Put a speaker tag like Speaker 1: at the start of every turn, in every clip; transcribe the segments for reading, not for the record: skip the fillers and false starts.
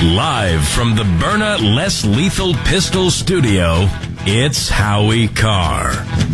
Speaker 1: Live from the Byrna Less Lethal Pistol Studio, it's Howie Carr.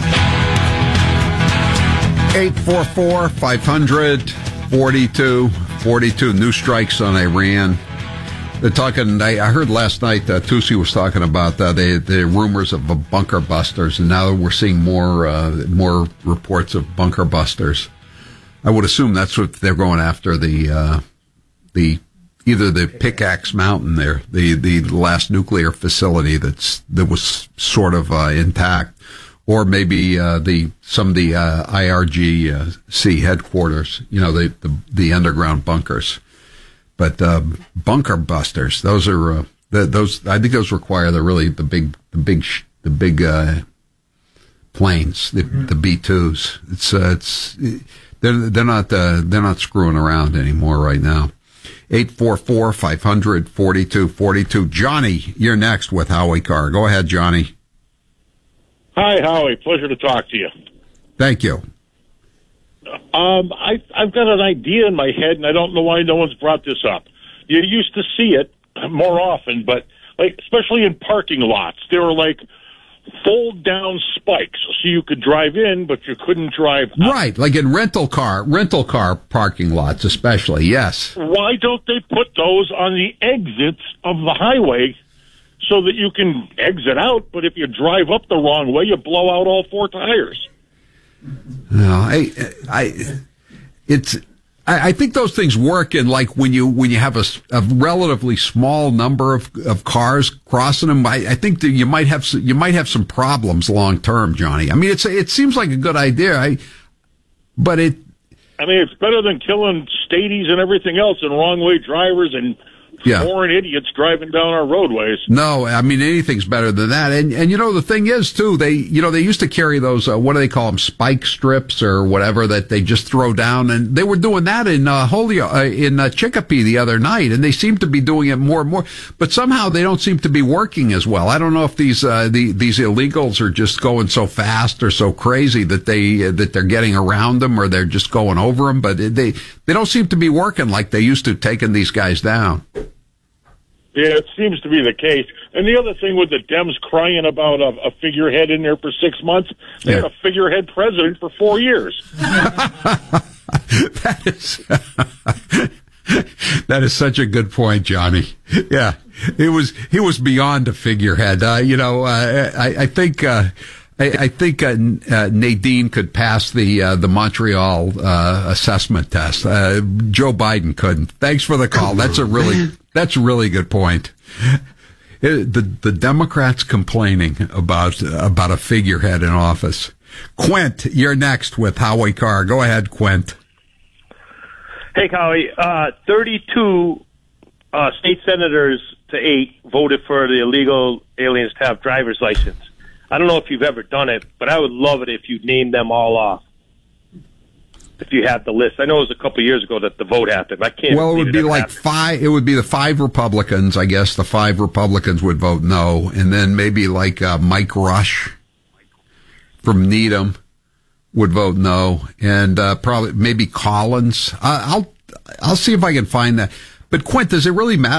Speaker 2: 844-500-4242. New strikes on Iran. They're talking. I heard last night Tusi was talking about the rumors of bunker busters, and now we're seeing more reports of bunker busters. I would assume that's what they're going after, the either the Pickaxe Mountain there, the last nuclear facility that was sort of intact, or maybe some of the IRGC headquarters, the underground bunkers. But bunker busters, those are those. I think those require the big planes, the B-2s. They're not screwing around anymore right now. 844-500-4242. Johnny, you're next with Howie Carr. Go ahead, Johnny.
Speaker 3: Hi, Howie. Pleasure to talk to you.
Speaker 2: Thank you.
Speaker 3: I've got an idea in my head, and I don't know why no one's brought this up. You used to see it more often, but especially in parking lots, there were fold-down spikes, so you could drive in, but you couldn't drive out.
Speaker 2: Right, like in rental car parking lots, especially. Yes.
Speaker 3: Why don't they put those on the exits of the highway so that you can exit out? But if you drive up the wrong way, you blow out all four tires.
Speaker 2: No, I think those things work in when you have a relatively small number of cars crossing them. I think that you might have some problems long term, Johnny. I mean, it seems like a good idea. But it's better than killing stadies and everything else and wrong way drivers and foreign idiots driving down our roadways. No, I mean, anything's better than that. And the thing is, too, they used to carry those, what do they call them, spike strips or whatever that they just throw down. And they were doing that in Chicopee the other night. And they seem to be doing it more and more. But somehow they don't seem to be working as well. I don't know if these illegals are just going so fast or so crazy that they're getting around them or they're just going over them. But they don't seem to be working like they used to, taking these guys down.
Speaker 3: Yeah, it seems to be the case. And the other thing with the Dems crying about a figurehead in there for 6 months, they had a figurehead president for 4 years.
Speaker 2: That is such a good point, Johnny. Yeah, he was beyond a figurehead. I think Nadine could pass the Montreal assessment test. Joe Biden couldn't. Thanks for the call. That's a really good point. The Democrats complaining about a figurehead in office. Quint, you're next with Howie Carr. Go ahead, Quint.
Speaker 4: Hey, Howie. 32 state senators to 8 voted for the illegal aliens to have driver's license. I don't know if you've ever done it, but I would love it if you named them all off. If you had the list. I know it was a couple of years ago that the vote happened. I can't.
Speaker 2: Well, it would be five. It would be the 5 Republicans. I guess the 5 Republicans would vote no, and then maybe Mike Rush from Needham would vote no, and probably maybe Collins. I'll see if I can find that. But Quint, does it really matter?